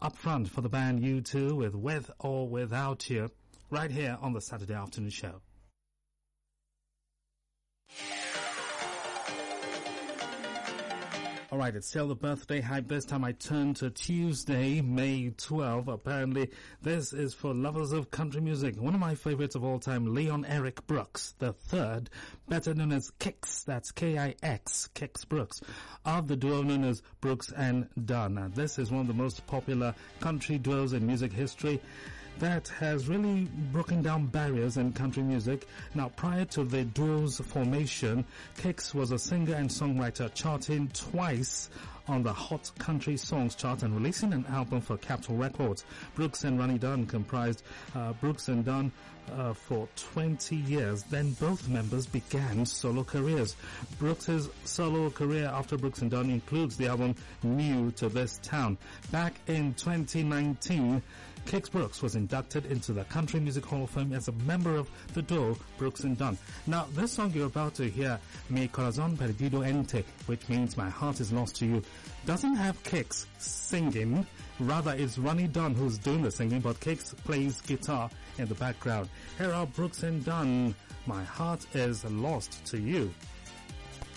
up front for the band U2 with or Without You, right here on the Saturday Afternoon Show. Alright, it's still the birthday hype. This time I turn to Tuesday, May 12. Apparently, this is for lovers of country music. One of my favorites of all time, Leon Eric Brooks, the third, better known as Kix, that's K-I-X, Kix Brooks, of the duo known as Brooks and Dunn. Now, this is one of the most popular country duos in music history that has really broken down barriers in country music. Now, prior to the duo's formation, Kix was a singer and songwriter, charting twice on the Hot Country Songs chart and releasing an album for Capitol Records. Brooks and Ronnie Dunn comprised Brooks and Dunn for 20 years. Then both members began solo careers. Brooks' solo career after Brooks and Dunn includes the album New to This Town. Back in 2019, Kix Brooks was inducted into the Country Music Hall of Fame as a member of the duo Brooks and Dunn. Now, this song you're about to hear, Mi Corazón Perdido en Ti, which means My Heart is Lost to You, doesn't have Kix singing. Rather, it's Ronnie Dunn who's doing the singing, but Kix plays guitar in the background. Here are Brooks and Dunn, My Heart is Lost to You.